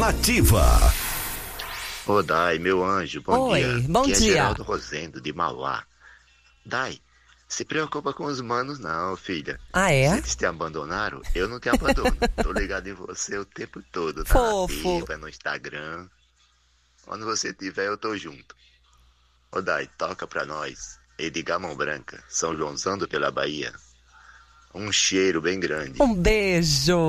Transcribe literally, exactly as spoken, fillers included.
Nativa. Ô, Dai, meu anjo, bom Oi, dia. bom Aqui dia. é Geraldo Rosendo, de Mauá. Dai, se preocupa com os manos não, filha. Ah, é? Se eles te abandonaram, eu não te abandono. Tô ligado em você o tempo todo, na Fofo. nativa, no Instagram. Onde você tiver, eu tô junto. Ô, Dai, toca pra nós. Edgar Mão Branca, São Joãozão pela Bahia. Um cheiro bem grande. Um beijo.